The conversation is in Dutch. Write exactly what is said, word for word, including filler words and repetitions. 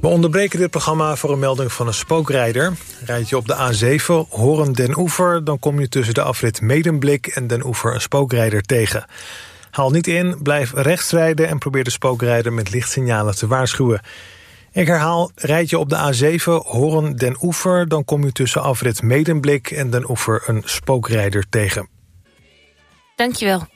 We onderbreken dit programma voor een melding van een spookrijder. Rijd je op de A zeven Hoorn-Den Oever... dan kom je tussen de afrit Medemblik en Den Oever een spookrijder tegen. Haal niet in, blijf rechts rijden... en probeer de spookrijder met lichtsignalen te waarschuwen. Ik herhaal, rijd je op de A zeven Hoorn-Den Oever... dan kom je tussen afrit Medemblik en Den Oever een spookrijder tegen. Dankjewel.